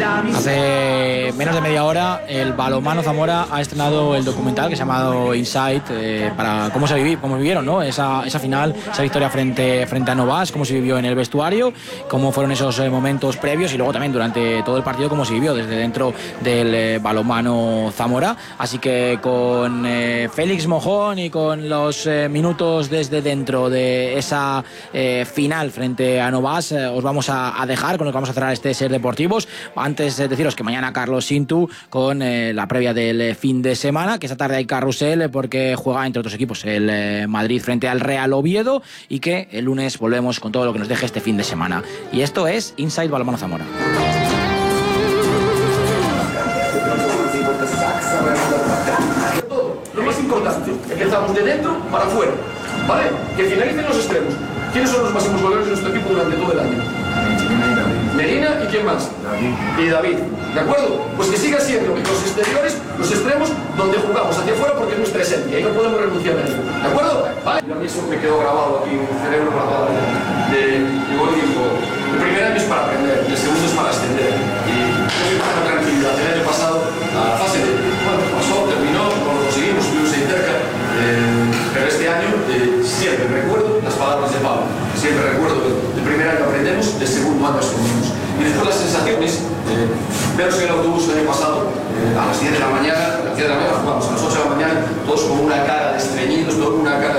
Hace menos de media hora el Balonmano Zamora ha estrenado el documental que se ha llamado Inside, para cómo vivieron, ¿no? esa final, esa victoria frente a Novas, cómo se vivió en el vestuario, cómo fueron esos momentos previos y luego también durante todo el partido cómo se vivió desde dentro del Balonmano Zamora. Así que con Félix Mojón y con los minutos desde dentro de esa final frente a Novas, os vamos a dejar, con lo que vamos a cerrar este Ser Deportivos. Antes de deciros que mañana Carlos Sintu con la previa del fin de semana, que esta tarde hay carrusel porque juega entre otros equipos el Madrid frente al Real Oviedo, y que el lunes volvemos con todo lo que nos deje este fin de semana. Y esto es Inside Balonmano Zamora. Lo más importante, empezamos de dentro para afuera, ¿vale? Que finalicen los extremos. ¿Quiénes son los máximos goleadores de nuestro equipo durante todo el año? Medina y ¿quién más? Y David, ¿de acuerdo? Pues que sigan siendo los exteriores, los extremos, donde jugamos hacia afuera, porque es nuestra esencia y no podemos renunciar a ello, ¿de acuerdo? ¿Vale? Y a mí eso me quedó grabado aquí en el cerebro para toda la vida. Digo, el primer año es para aprender, el segundo es para ascender. Y yo con tranquilidad. El año pasado, la fase de, bueno, pasó, terminó, lo conseguimos, estuvimos ahí cerca, pero este año siempre recuerdo las palabras de Pablo. Siempre recuerdo que el primer año aprendemos, el segundo año ascendemos. Y después las sensaciones, veros en el autobús el año pasado, a las 10 de la mañana, jugamos a las 8 de la mañana, todos con una cara de estreñidos, todos con una cara